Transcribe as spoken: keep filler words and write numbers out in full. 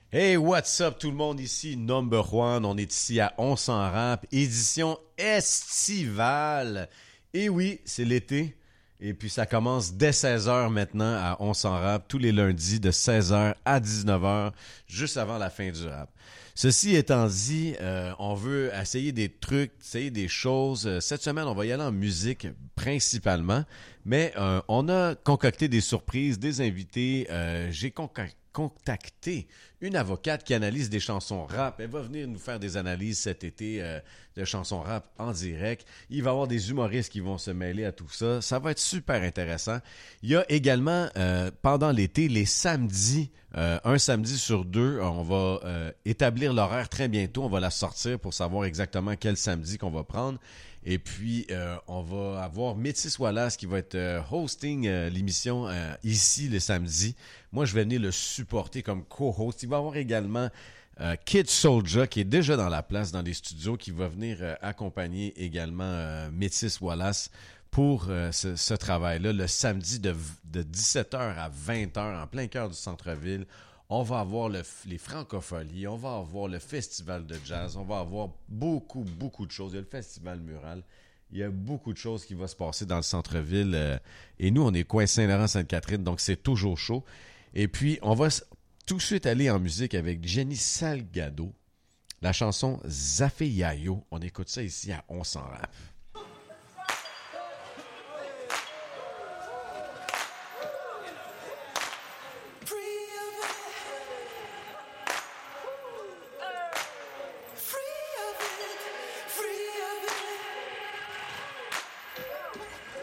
Hey, what's up tout le monde, ici Number One, on est ici à On s'en rap, édition estivale. Et oui, c'est l'été, et puis ça commence dès seize heures maintenant à On s'en rap, tous les lundis de seize heures à dix-neuf heures, juste avant la fin du rap. Ceci étant dit, euh, on veut essayer des trucs, essayer des choses. Cette semaine, on va y aller en musique principalement, mais euh, on a concocté des surprises, des invités. Euh, j'ai concocté contacté une avocate qui analyse des chansons rap. Elle va venir nous faire des analyses cet été euh, de chansons rap en direct. Il va y avoir des humoristes qui vont se mêler à tout ça. Ça va être super intéressant. Il y a également, euh, pendant l'été, les samedis, euh, un samedi sur deux, on va euh, établir l'horaire très bientôt. On va la sortir pour savoir exactement quel samedi qu'on va prendre. Et puis, euh, on va avoir Métis Wallace qui va être euh, hosting euh, l'émission euh, ici le samedi. Moi, je vais venir le supporter comme co-host. Il va y avoir également euh, Kid Soulja qui est déjà dans la place dans les studios, qui va venir euh, accompagner également euh, Métis Wallace pour euh, ce, ce travail-là, le samedi de, de dix-sept heures à vingt heures en plein cœur du centre-ville. On va avoir le, les francopholies, on va avoir le festival de jazz, on va avoir beaucoup, beaucoup de choses. Il y a le festival mural, il y a beaucoup de choses qui vont se passer dans le centre-ville. Euh, et nous, on est coin Saint-Laurent-Sainte-Catherine, donc c'est toujours chaud. Et puis, on va tout de suite aller en musique avec Jenny Salgado, la chanson Zafé Yayo. On écoute ça ici à On s'en rap.